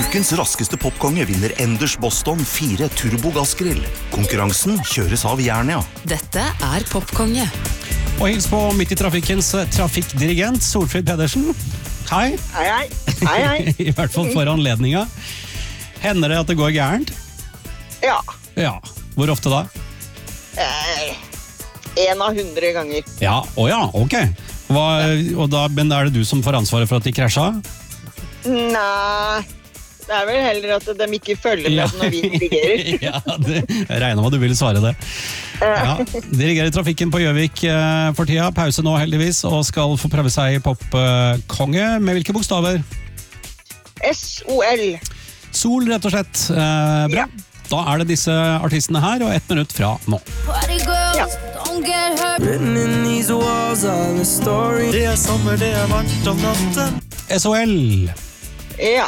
Ukens raskeste popkonge vinner Enders Boston 4 Turbo Gassgrill. Konkurransen kjøres av Jernia. Dette Popkonge. Og hils på midt i trafikkens trafikkdirigent, Solfrid Pedersen. Hei. Hei. I hvert fall for anledninga. Hender det at det går gærent? Ja. Ja. Hvor ofte da? 1 av 100 ganger. Ja, ok. Men er det du som får ansvaret for at de krasja? Nei, det vel heller at de ikke følger med når vi dirigerer. Ja, jeg regner med at du ville svare det. Ja, dirigerer trafikken på Gjøvik for tida. Pause nå heldigvis, og skal få prøve seg i popkonge. Med hvilke bokstaver? SOL. Sol, rett og slett. Bra. Da er det disse artistene her, og 1 minutt fra nå. Ja. Det sommer, det varmt om natten. SOL. Ja.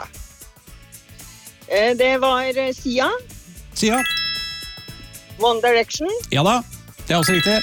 Det var Sia, Sia. One Direction Ja da, det er også riktig.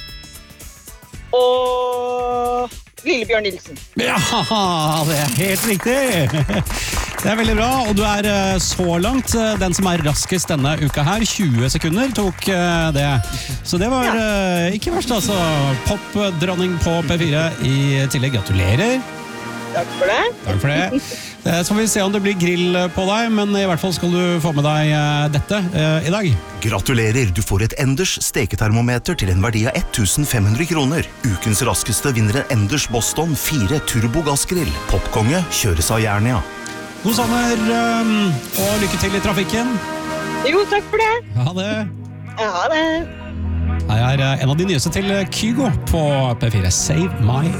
og Lillebjørn Nilsen. Ja, det er helt riktig. Det er veldig bra, og du er så langt den som er raskest denne uka her. 20 sekunder tok det. Så det var ikke verst, altså. Pop-dronning på P4 i tillegg. Gratulerer. Takk for det. Takk for det. Så får vi se om det blir grill på deg, men i hvert fall skal du få med deg dette i dag. Gratulerer, du får et Enders steketermometer til en verdi av 1500 kroner. Ukens raskeste vinner en Enders Boston 4 Turbo Gassgrill. Popkonge kjøres av Jernia. God sommer, og lykke til i trafikken. Jo, takk for det. Ha det. Ha det. Her er en av de nyeste til Kygo på P4, Save My